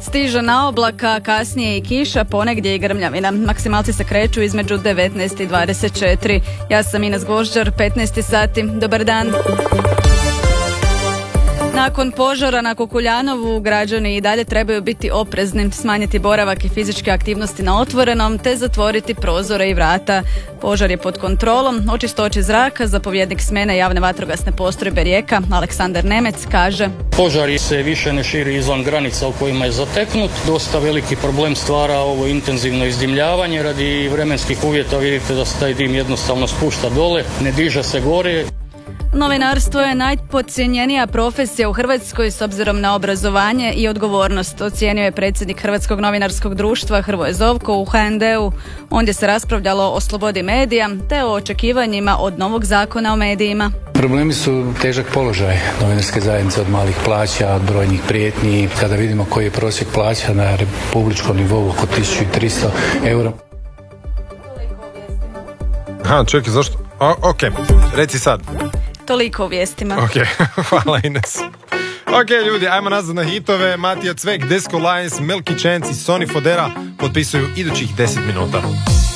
Stiže na oblaka, kasnije i kiša, ponegdje i grmljavina. Maksimalci se kreću između 19 i 24. Ja sam Ines Gvožđar, 15 sati. Dobar dan. Nakon požara na Kukuljanovu građani i dalje trebaju biti oprezni, smanjiti boravak i fizičke aktivnosti na otvorenom te zatvoriti prozore i vrata. Požar je pod kontrolom. O čistoći zraka zapovjednik smjene javne vatrogasne postrojbe Rijeka Aleksandar Nemec kaže: Požar se više ne širi izvan granica u kojima je zateknut. Dosta veliki problem stvara ovo intenzivno izdimljavanje. Radi vremenskih uvjeta vidite da se taj dim jednostavno spušta dole, ne diže se gore. Novinarstvo je najpodcijenjenija profesija u Hrvatskoj s obzirom na obrazovanje i odgovornost, ocijenio je predsjednik Hrvatskog novinarskog društva Hrvoje Zovko u HND-u. Ondje se raspravljalo o slobodi medija te o očekivanjima od novog zakona o medijima. Problemi su težak položaj novinarske zajednice, od malih plaća, od brojnih prijetnji. Kada vidimo koji je prosjek plaća na republičkom nivou, oko 1300 eura. Aha, čekaj, zašto? Ok, reci sad. Toliko u vijestima. Ok, hvala Ines. Ok, ljudi, ajmo nazad na hitove. Matija Cvek, Disco Lions, Milky Chance i Sonny Fodera potpisuju idućih 10 minuta.